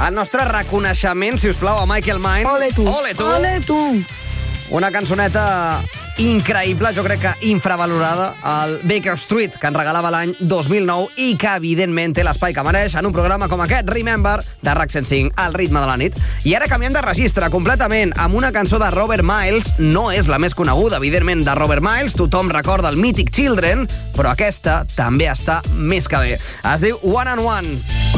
El nostre reconeixement, si us plau, a Michael Mind. Ole tu. Ole tu. Ole tu. Una cançoneta increïble, jo crec que infravalorada, el Baker Street, que ens regalava l'any 2009 i que, evidentment, té l'espai que mereix en un programa com aquest, Remember, de RAC 105, al ritme de la nit. I ara canviem de registre completament amb una cançó de Robert Miles. No és la més coneguda, evidentment, de Robert Miles. Tothom recorda el mític Children, però aquesta també està més que bé. Es diu One and One.